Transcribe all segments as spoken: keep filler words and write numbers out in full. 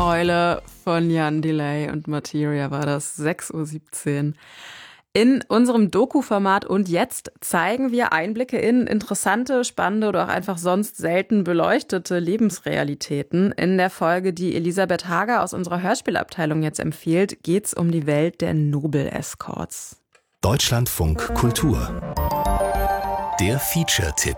Eule von Jan Delay und Materia war das, sechs Uhr siebzehn. In unserem Doku-Format Und jetzt zeigen wir Einblicke in interessante, spannende oder auch einfach sonst selten beleuchtete Lebensrealitäten. In der Folge, die Elisabeth Hager aus unserer Hörspielabteilung jetzt empfiehlt, geht's um die Welt der Nobel-Escorts. Deutschlandfunk Kultur. Der Feature-Tipp.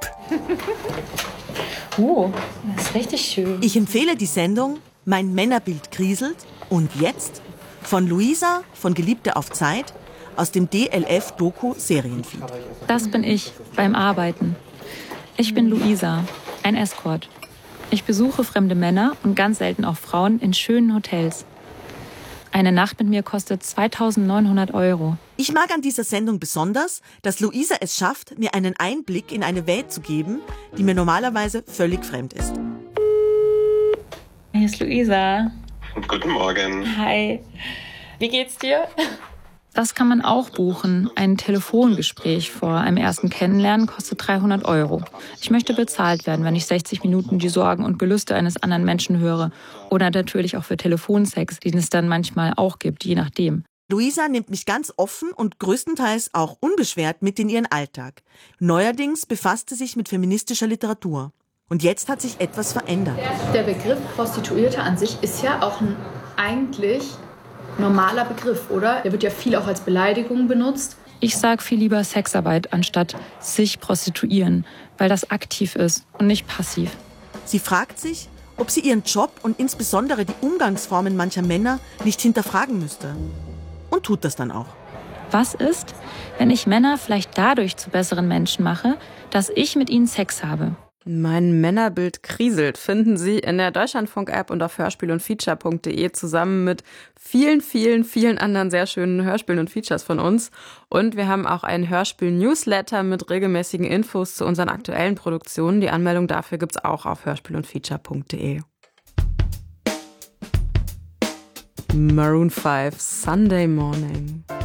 Oh, das ist richtig schön. Ich empfehle die Sendung Mein Männerbild kriselt und jetzt von Luisa von Geliebte auf Zeit aus dem D L F-Doku-Serienfeed. Das bin ich beim Arbeiten. Ich bin Luisa, ein Escort. Ich besuche fremde Männer und ganz selten auch Frauen in schönen Hotels. Eine Nacht mit mir kostet zweitausendneunhundert Euro. Ich mag an dieser Sendung besonders, dass Luisa es schafft, mir einen Einblick in eine Welt zu geben, die mir normalerweise völlig fremd ist. Hier ist Luisa. Guten Morgen. Hi. Wie geht's dir? Das kann man auch buchen. Ein Telefongespräch vor einem ersten Kennenlernen kostet dreihundert Euro. Ich möchte bezahlt werden, wenn ich sechzig Minuten die Sorgen und Gelüste eines anderen Menschen höre. Oder natürlich auch für Telefonsex, den es dann manchmal auch gibt, je nachdem. Luisa nimmt mich ganz offen und größtenteils auch unbeschwert mit in ihren Alltag. Neuerdings befasst sie sich mit feministischer Literatur. Und jetzt hat sich etwas verändert. Der Begriff Prostituierte an sich ist ja auch ein eigentlich normaler Begriff, oder? Der wird ja viel auch als Beleidigung benutzt. Ich sage viel lieber Sexarbeit anstatt sich prostituieren, weil das aktiv ist und nicht passiv. Sie fragt sich, ob sie ihren Job und insbesondere die Umgangsformen mancher Männer nicht hinterfragen müsste. Und tut das dann auch. Was ist, wenn ich Männer vielleicht dadurch zu besseren Menschen mache, dass ich mit ihnen Sex habe? Mein Männerbild kriselt finden Sie in der Deutschlandfunk-App und auf hörspiel und feature punkt de zusammen mit vielen, vielen, vielen anderen sehr schönen Hörspielen und Features von uns. Und wir haben auch einen Hörspiel-Newsletter mit regelmäßigen Infos zu unseren aktuellen Produktionen. Die Anmeldung dafür gibt's auch auf hörspiel und feature punkt de. Maroon five, Sunday Morning.